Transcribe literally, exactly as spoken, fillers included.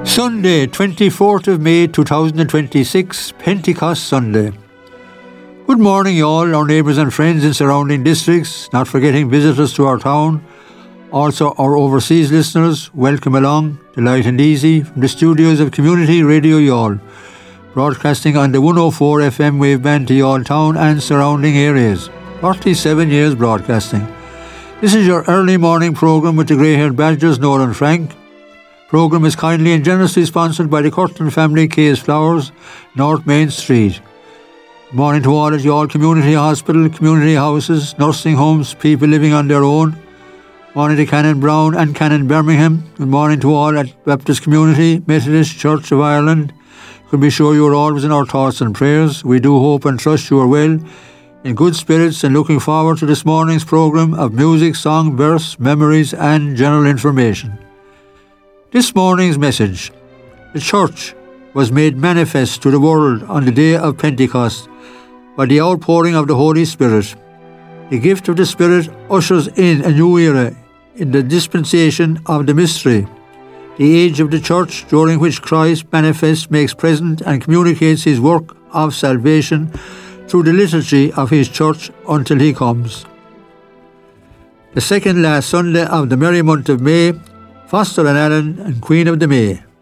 Sunday, twenty-fourth of May two thousand twenty-six, Pentecost Sunday. Good morning, all our neighbours and friends in surrounding districts, not forgetting visitors to our town. Also, our overseas listeners, welcome along to Light and Easy from the studios of Community Radio Youghal, broadcasting on the one oh four F M waveband to Youghal town and surrounding areas. forty-seven years broadcasting. This is your early morning programme with the grey-haired badgers, Noel and Frank. Programme is kindly and generously sponsored by the Curtin family, Kay's Flowers, North Main Street. Good morning to all at Youghal Community Hospital, community houses, nursing homes, people living on their own. Morning to Canon Brown and Canon Birmingham. Good morning to all at Baptist Community, Methodist Church of Ireland. You can be sure you are always in our thoughts and prayers. We do hope and trust you are well, in good spirits, and looking forward to this morning's programme of music, song, verse, memories and general information. This morning's message: the Church was made manifest to the world on the day of Pentecost by the outpouring of the Holy Spirit. The gift of the Spirit ushers in a new era in the dispensation of the mystery, the age of the Church during which Christ manifests, makes present and communicates his work of salvation through the liturgy of his Church until he comes. The second last Sunday of the merry month of May, Foster and Allen and Queen of the May.